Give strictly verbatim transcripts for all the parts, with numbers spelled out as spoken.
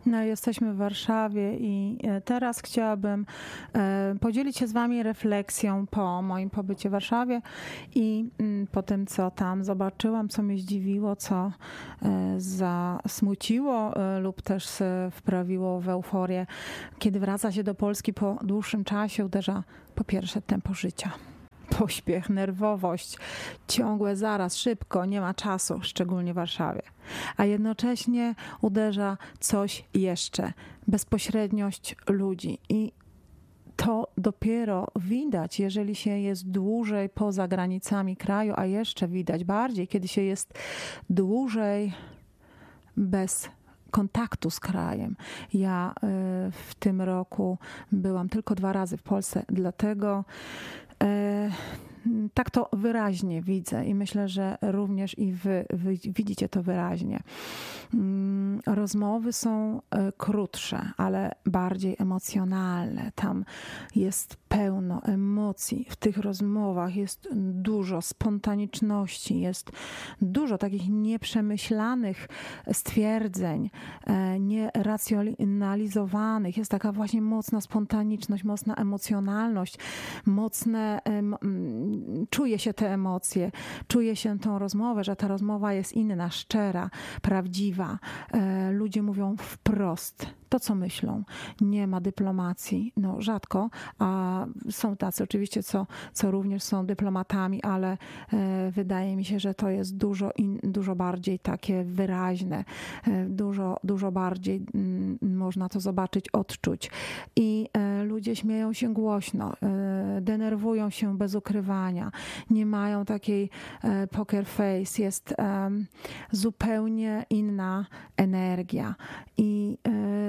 No, jesteśmy w Warszawie i teraz chciałabym podzielić się z Wami refleksją po moim pobycie w Warszawie i po tym, co tam zobaczyłam, co mnie zdziwiło, co zasmuciło lub też wprawiło w euforię. Kiedy wraca się do Polski po dłuższym czasie, uderza po pierwsze tempo życia. Pośpiech, nerwowość, ciągłe zaraz, szybko, nie ma czasu, szczególnie w Warszawie. A jednocześnie uderza coś jeszcze, bezpośredniość ludzi. I to dopiero widać, jeżeli się jest dłużej poza granicami kraju, a jeszcze widać bardziej, kiedy się jest dłużej bez kontaktu z krajem. Ja w tym roku byłam tylko dwa razy w Polsce, dlatego tak to wyraźnie widzę i myślę, że również i wy, wy widzicie to wyraźnie. Rozmowy są krótsze, ale bardziej emocjonalne. Tam jest pełno emocji. W tych rozmowach jest dużo spontaniczności, jest dużo takich nieprzemyślanych stwierdzeń, nieracjonalizowanych. Jest taka właśnie mocna spontaniczność, mocna emocjonalność, mocne czuje się te emocje, czuje się tą rozmowę, że ta rozmowa jest inna, szczera, prawdziwa. Ludzie mówią wprost to, co myślą. Nie ma dyplomacji. No rzadko, a są tacy oczywiście, co, co również są dyplomatami, ale wydaje mi się, że to jest dużo, in, dużo bardziej takie wyraźne, dużo, dużo bardziej można to zobaczyć, odczuć. I ludzie śmieją się głośno, denerwują się bez ukrywania, nie mają takiej poker face, jest zupełnie inna energia i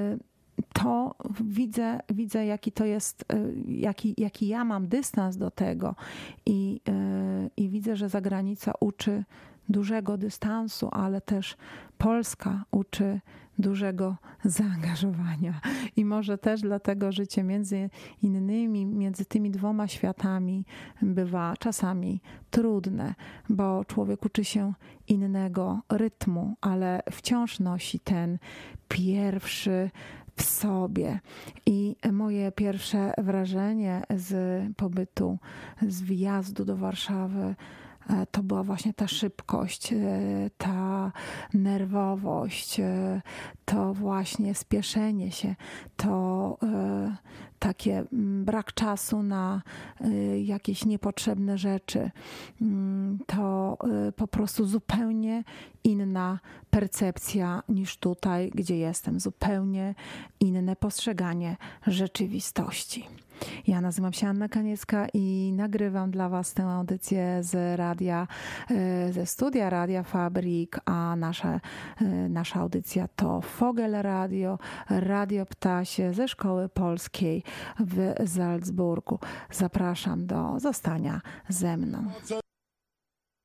to widzę, widzę jaki to jest, jaki, jaki ja mam dystans do tego i, i widzę, że zagranica uczy dużego dystansu, ale też Polska uczy dużego zaangażowania. I może też dlatego życie między innymi, między tymi dwoma światami bywa czasami trudne, bo człowiek uczy się innego rytmu, ale wciąż nosi ten pierwszy w sobie. I moje pierwsze wrażenie z pobytu, z wyjazdu do Warszawy to była właśnie ta szybkość, ta nerwowość, to właśnie spieszenie się, to takie brak czasu na jakieś niepotrzebne rzeczy. To po prostu zupełnie inna percepcja niż tutaj, gdzie jestem. Zupełnie inne postrzeganie rzeczywistości. Ja nazywam się Anna Kaniecka i nagrywam dla Was tę audycję z radia, ze studia Radia Fabrik, a nasza, nasza audycja to Fogel Radio, Radio Ptasie ze Szkoły Polskiej w Salzburgu. Zapraszam do zostania ze mną.